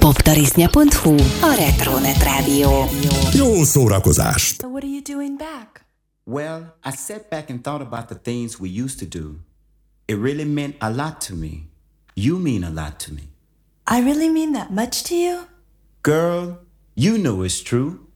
Poptarisznya.hu, a Retronet Rádió. Jó szórakozást! So what are you doing back? Well, I sat back and thought about the things we used to do. It really meant a lot to me. You mean a lot to me. I really mean that much to you? Girl, you know it's true.